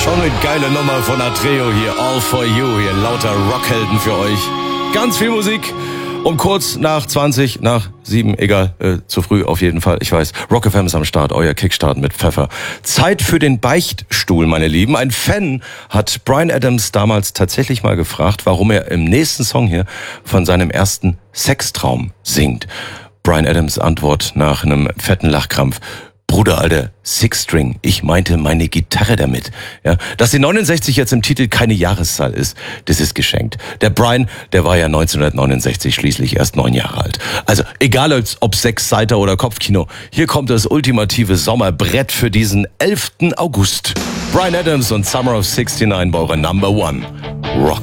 schon eine geile Nummer von Atreo hier. All for you. Hier lauter Rockhelden für euch. Ganz viel Musik. Um kurz nach 20, nach 7, egal, zu früh auf jeden Fall. Ich weiß, Rock FM ist am Start, euer Kickstart mit Pfeffer. Zeit für den Beichtstuhl, meine Lieben. Ein Fan hat Bryan Adams damals tatsächlich mal gefragt, warum er im nächsten Song hier von seinem ersten Sextraum singt. Bryan Adams Antwort nach einem fetten Lachkrampf: Bruder, Alter, Six-String, ich meinte meine Gitarre damit. Ja, dass die 69 jetzt im Titel keine Jahreszahl ist, das ist geschenkt. Der Bryan, der war ja 1969 schließlich erst 9 Jahre alt. Also, egal ob Sechsseiter oder Kopfkino, hier kommt das ultimative Sommerbrett für diesen 11. August. Bryan Adams und Summer of 69 bei eurer Number One Rock.